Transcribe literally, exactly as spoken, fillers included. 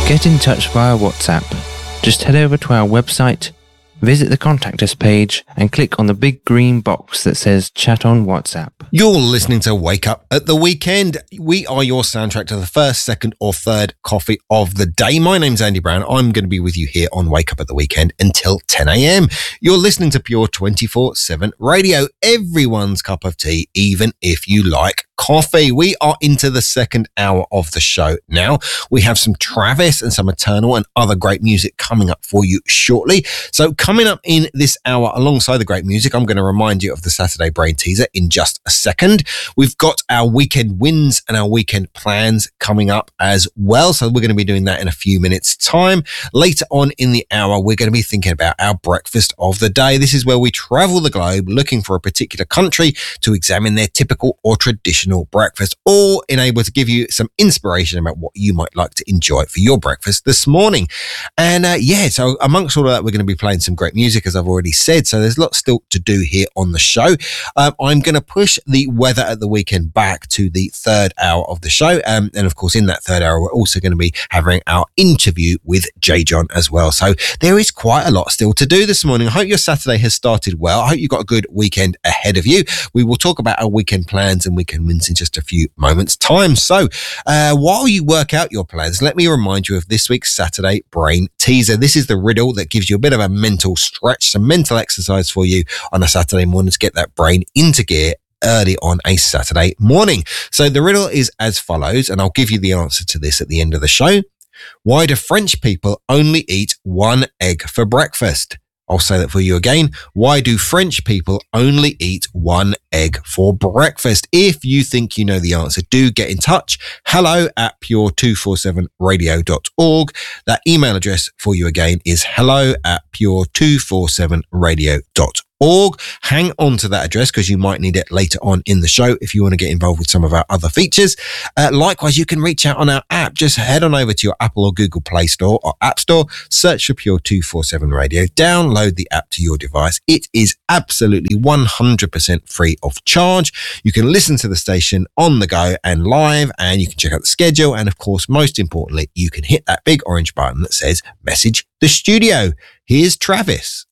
Get in touch via WhatsApp. Just head over to our website, visit the Contact Us page, and click on the big green box that says Chat on WhatsApp. You're listening to Wake Up at the Weekend. We are your soundtrack to the first, second, or third coffee of the day. My name's Andy Brown. I'm going to be with you here on Wake Up at the Weekend until ten a.m. You're listening to Pure twenty-four seven radio, everyone's cup of tea, even if you like coffee. We are into the second hour of the show now. We have some Travis and some Eternal and other great music coming up for you shortly. So coming up in this hour alongside the great music, I'm going to remind you of the Saturday Brain Teaser in just a second. We've got our weekend wins and our weekend plans coming up as well. So we're going to be doing that in a few minutes time. Later on in the hour, we're going to be thinking about our breakfast of the day. This is where we travel the globe looking for a particular country to examine their typical or traditional breakfast, all in able to give you some inspiration about what you might like to enjoy for your breakfast this morning. And uh, yeah, so amongst all of that, we're going to be playing some great music, as I've already said. So there's lots still to do here on the show. Um, I'm going to push the weather at the weekend back to the third hour of the show. Um, and of course, in that third hour, we're also going to be having our interview with J. John as well. So there is quite a lot still to do this morning. I hope your Saturday has started well. I hope you've got a good weekend ahead of you. We will talk about our weekend plans and weekend wins in just a few moments time. So uh, while you work out your plans, let me remind you of this week's Saturday Brain Teaser. This is the riddle that gives you a bit of a mental stretch, some mental exercise for you on a Saturday morning to get that brain into gear early on a Saturday morning. So the riddle is as follows, and I'll give you the answer to this at the end of the show. Why do French people only eat one egg for breakfast? I'll say that for you again. Why do French people only eat one egg for breakfast? If you think you know the answer, do get in touch. Hello at pure two forty-seven radio dot org. That email address for you again is hello at pure two forty-seven radio dot org. Org. Hang on to that address because you might need it later on in the show if you want to get involved with some of our other features. Uh, likewise, you can reach out on our app. Just head on over to your Apple or Google Play Store or App Store, search for Pure two forty-seven Radio, download the app to your device. It is absolutely one hundred percent free of charge. You can listen to the station on the go and live, and you can check out the schedule. And of course, most importantly, you can hit that big orange button that says message the studio. Here's Travis.